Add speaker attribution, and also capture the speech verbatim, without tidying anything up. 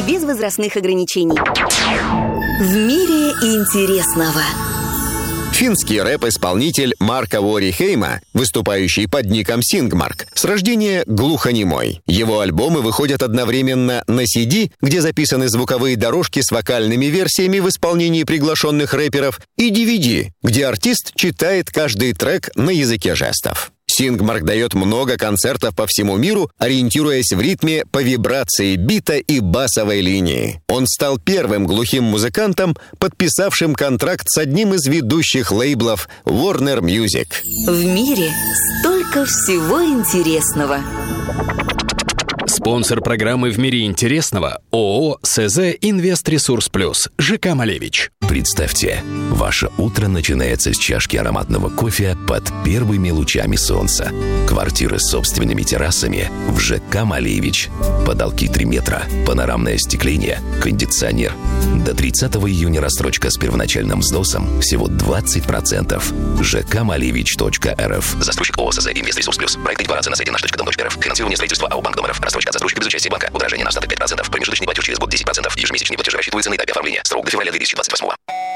Speaker 1: без возрастных ограничений. В мире интересного.
Speaker 2: Финский рэп-исполнитель Марко Vuoriheimo, выступающий под ником Singmark, с рождения глухонемой. Его альбомы выходят одновременно на си ди, где записаны звуковые дорожки с вокальными версиями в исполнении приглашенных рэперов, и ди ви ди, где артист читает каждый трек на языке жестов. Singmark дает много концертов по всему миру, ориентируясь в ритме по вибрации бита и басовой линии. Он стал первым глухим музыкантом, подписавшим контракт с одним из ведущих лейблов Warner Music.
Speaker 1: В мире столько всего интересного.
Speaker 3: Спонсор программы «В мире интересного» ООО СЗ «Инвест-Ресурс Плюс» ЖК «Малевич».
Speaker 4: Представьте, ваше утро начинается с чашки ароматного кофе под первыми лучами солнца. Квартиры с собственными террасами в ЖК «Малевич». Потолки три метра, панорамное остекление, кондиционер. До тридцатого июня рассрочка с первоначальным взносом всего двадцать процентов. жк малевич точка эр эф. Застройщик ООО СЗ «Инвест-Ресурс Плюс». Проект информации на сайте наш точка дом точка эр эф. Финансирование строительства АО «Банк Дом РФ». Рассрочка от застройщика без участия банка. Удорожание на остаток пять процентов. Промежуточный платеж через год десять процентов. Ежемесячные платежи рассчитываются на этапе оформления. Срок до февраля две тысячи двадцать восьмого.